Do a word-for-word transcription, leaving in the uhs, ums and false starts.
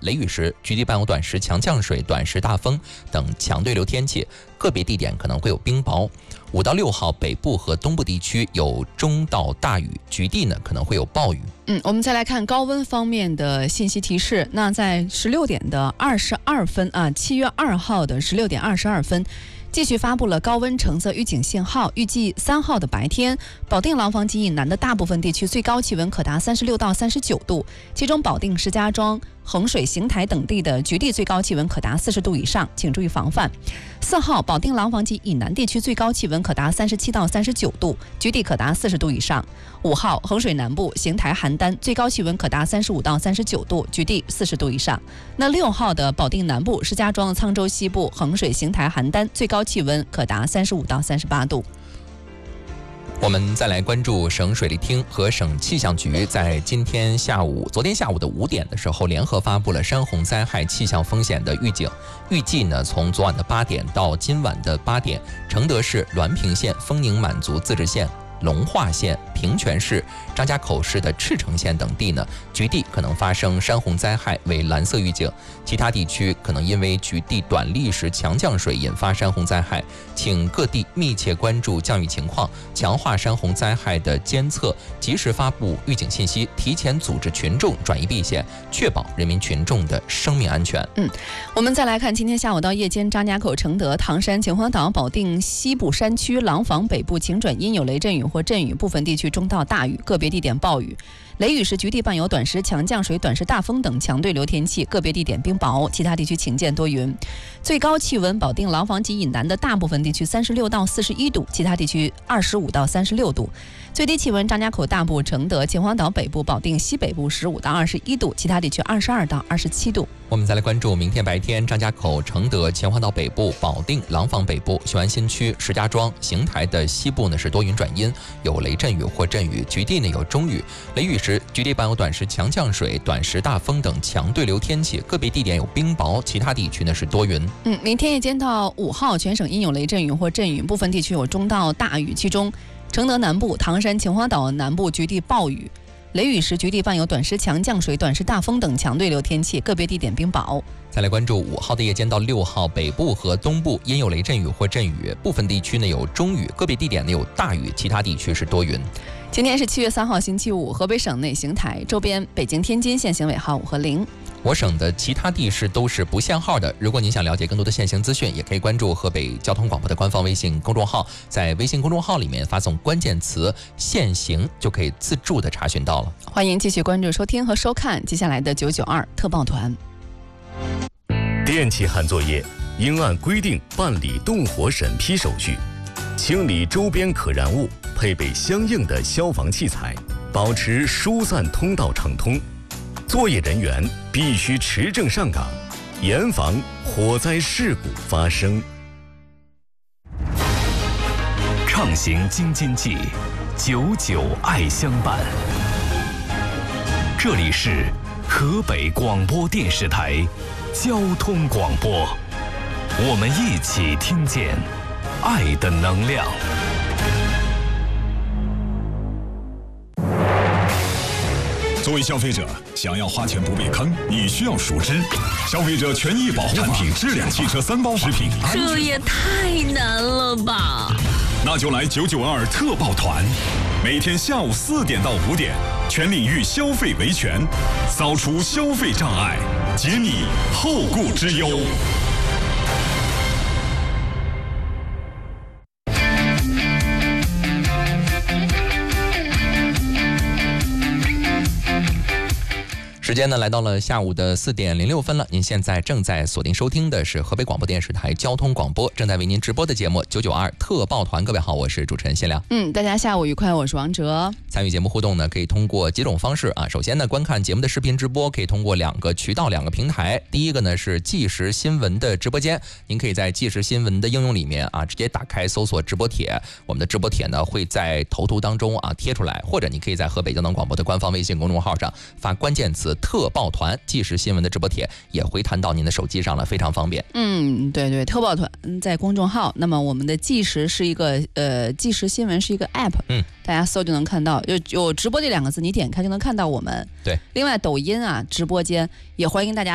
雷雨时局地伴有短时强降水、短时大风等强对流天气，个别地点可能会有冰雹。五到六号北部和东部地区有中到大雨，局地呢可能会有暴雨。 嗯，我们再来看高温方面的信息提示。那在十六点的二十二分啊，七月二号的十六点二十二分。继续发布了高温橙色预警信号，预计三号的白天，保定廊坊及以南的大部分地区最高气温可达三十六到三十九度，其中保定、石家庄、衡水、邢台等地的局地最高气温可达四十度以上，请注意防范。四号，保定廊坊及以南地区最高气温可达三十七到三十九度，局地可达四十度以上。五号，衡水南部、邢台、邯郸最高气温可达三十五到三十九度，局地四十度以上。那六号的保定南部、石家庄、沧州西部、衡水、邢台、邯郸最高气温可达三十五到三十八度。 我们再来关注省水利厅和省气象局在今天下午、昨天下午的五点的时候，联合发布了山洪灾害气象风险的预警。预计呢，从昨晚的八点到今晚的八点，承德市滦平县、丰宁满族自治县、龙化县、平泉市、张家口市的赤城县等地呢，局地可能发生山洪灾害，为蓝色预警。其他地区可能因为局地短历时强降水引发山洪灾害，请各地密切关注降雨情况，强化山洪灾害的监测，及时发布预警信息，提前组织群众转移避险，确保人民群众的生命安全。 嗯，我们再来看今天下午到夜间，张家口、承德、唐山、秦皇岛、保定西部山区、廊坊北部晴转阴，有雷阵雨或阵雨，部分地区中到大雨，个别地点暴雨。雷雨时局地伴有短时强降水、短时大风等强对流天气，个别地点冰雹，其他地区晴间多云。最高气温，保定廊坊及以南的大部分地区三十六到四十一度，其他地区二十五到三十六度。最低气温，张家口大部、承德、秦皇岛北部、保定西北部十五到二十一度，其他地区二十二到二十七度。 我们再来关注明天白天，张家口、承德、秦皇岛北部、保定、廊坊北部、雄安新区、石家庄、邢台的西部呢是多云转阴，有雷阵雨或阵雨，局地呢有中雨。雷雨时局地伴有短时强降水、短时大风等强对流天气，个别地点有冰雹，其他地区呢是多云。 嗯，明天夜间到五号，全省阴有雷阵雨或阵雨，部分地区有中到大雨，其中承德南部、唐山、秦皇岛南部局地暴雨。雷雨时局地伴有短时强降水、短时大风等强对流天气，个别地点冰雹。 再来关注五号的夜间到六号，北部和东部阴有雷阵雨或阵雨，部分地区呢有中雨，个别地点呢有大雨，其他地区是多云。 今天是七月三号星期五，河北省内邢台周边、北京、天津限行尾号五和零。 我省的其他地市都是不限号的。如果您想了解更多的限行资讯，也可以关注河北交通广播的官方微信公众号，在微信公众号里面发送关键词限行，就可以自助的查询到了。 欢迎继续关注收听和收看接下来的九九二特报团。 电气焊作业应按规定办理动火审批手续，清理周边可燃物，配备相应的消防器材，保持疏散通道畅通。作业人员必须持证上岗，严防火灾事故发生。 畅行京津冀，久久爱相伴。这里是河北广播电视台交通广播，我们一起听见爱的能量。 作为消费者，想要花钱不被坑，你需要熟知消费者权益保护产品质量汽车三包食品。 这也太难了吧！ 那就来九九二特报团，每天下午四点到五点，全领域消费维权，扫除消费障碍，解你后顾之忧。 时间呢来到了下午的四点零六分了，您现在正在锁定收听的是河北广播电视台交通广播，正在为您直播的节目九九二特报团。各位好，我是主持人谢亮。 嗯，大家下午愉快，我是王哲。 参与节目互动呢，可以通过几种方式啊。首先呢，观看节目的视频直播可以通过两个渠道、两个平台。第一个呢是即时新闻的直播间，您可以在即时新闻的应用里面啊，直接打开搜索直播帖，我们的直播帖呢会在头图当中啊贴出来，或者你可以在河北交通广播的官方微信公众号上发关键词特报团，即时新闻的直播帖也回弹到您的手机上了，非常方便。 嗯，对对，特报团在公众号，那么我们的即时是一个呃即时新闻是一个 app， 嗯，大家搜就能看到，就有直播这两个字，你点开就能看到我们。 对， 另外抖音啊直播间也欢迎大家